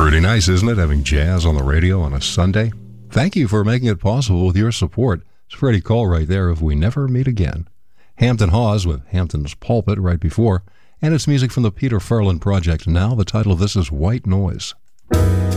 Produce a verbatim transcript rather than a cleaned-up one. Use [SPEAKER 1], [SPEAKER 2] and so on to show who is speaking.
[SPEAKER 1] Pretty nice, isn't it, having jazz on the radio on a Sunday? Thank you for making it possible with your support. It's Freddie Cole right there, If We Never Meet Again. Hampton Hawes with Hampton's Pulpit right before, and it's music from the Peter Furlan Project. Now the title of this is White Noise.